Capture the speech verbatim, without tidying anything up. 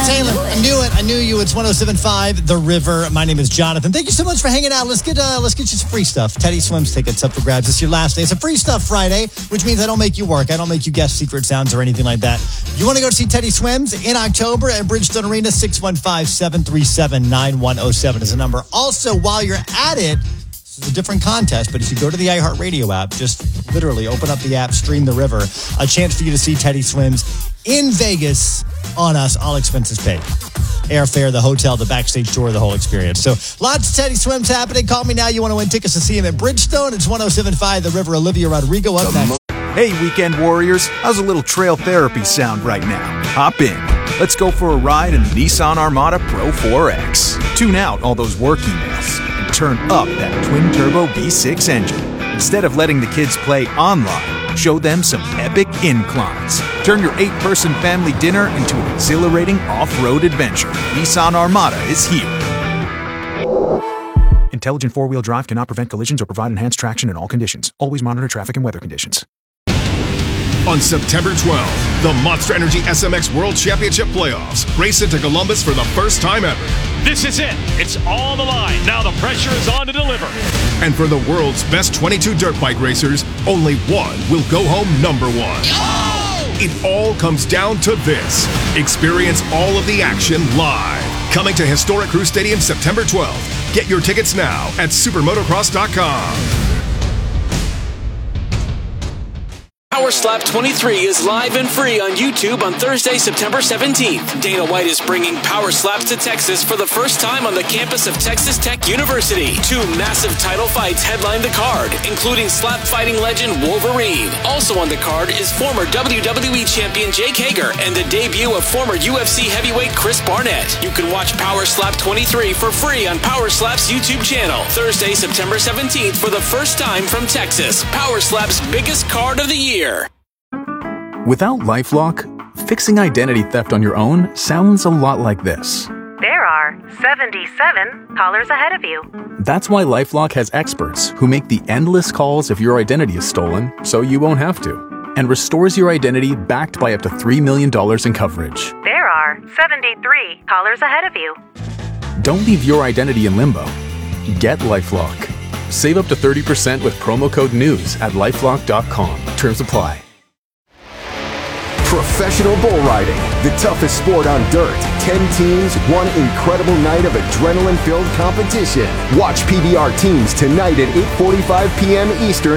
Taylor, I knew it. I knew you. It's one oh seven point five The River. My name is Jonathan. Thank you so much for hanging out. Let's get uh, let's get you some free stuff. Teddy Swims tickets up for grabs. It's your last day. It's a free stuff Friday, which means I don't make you work. I don't make you guess secret sounds or anything like that. You want to go see Teddy Swims in October at Bridgestone Arena? six one five, seven three seven, nine one oh seven is the number. Also, while you're at it, this is a different contest, but if you go to the iHeartRadio app, just literally open up the app, stream The River, a chance for you to see Teddy Swims in Vegas on us, all expenses paid. Airfare, the hotel, the backstage tour, the whole experience. So lots of Teddy Swims happening. Call me now. You want to win tickets to see him at Bridgestone. It's one oh seven point five The River. Olivia Rodrigo up next. Hey, weekend warriors. How's a little trail therapy sound right now? Hop in. Let's go for a ride in the Nissan Armada Pro four X. Tune out all those work emails and turn up that twin-turbo V six engine. Instead of letting the kids play online, show them some epic inclines. Turn your eight-person family dinner into an exhilarating off-road adventure. Nissan Armada is here. Intelligent four-wheel drive cannot prevent collisions or provide enhanced traction in all conditions. Always monitor traffic and weather conditions. On September twelfth, the Monster Energy S M X World Championship Playoffs race into Columbus for the first time ever. This is it. It's on the line. Now the pressure is on to deliver. And for the world's best twenty-two dirt bike racers, only one will go home number one. Oh! It all comes down to this. Experience all of the action live. Coming to historic Crew Stadium September twelfth. Get your tickets now at supermotocross dot com. Power Slap twenty-three is live and free on YouTube on Thursday, September seventeenth. Dana White is bringing Power Slaps to Texas for the first time on the campus of Texas Tech University. Two massive title fights headline the card, including slap fighting legend Wolverine. Also on the card is former W W E champion Jake Hager and the debut of former U F C heavyweight Chris Barnett. You can watch Power Slap twenty-three for free on Power Slap's YouTube channel. Thursday, September seventeenth for the first time from Texas. Power Slap's biggest card of the year. Without LifeLock, fixing identity theft on your own sounds a lot like this. There are seventy-seven callers ahead of you. That's why LifeLock has experts who make the endless calls if your identity is stolen, so you won't have to, and restores your identity backed by up to three million dollars in coverage. There are seventy-three callers ahead of you. Don't leave your identity in limbo. Get LifeLock. Save up to thirty percent with promo code NEWS at lifelock dot com. Terms apply. Professional bull riding, the toughest sport on dirt. Ten teams, one incredible night of adrenaline-filled competition. Watch P B R Teams tonight at eight forty-five p.m. Eastern